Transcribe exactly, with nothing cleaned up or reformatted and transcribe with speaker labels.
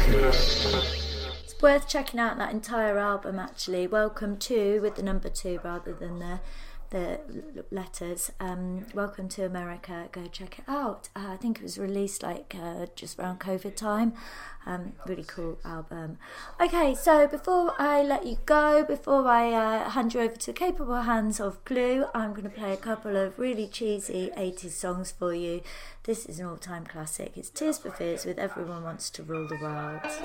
Speaker 1: It's worth checking out that entire album actually. Welcome to, with the number two rather than the the letters. Um, Welcome to America. Go check it out. Uh, I think it was released like uh, just around COVID time. Um, really cool album. Okay, so before I let you go, before I uh, hand you over to the capable hands of Glue, I'm going to play a couple of really cheesy eighties songs for you. This is an all-time classic. It's Tears for Fears with Everyone Wants to Rule the World.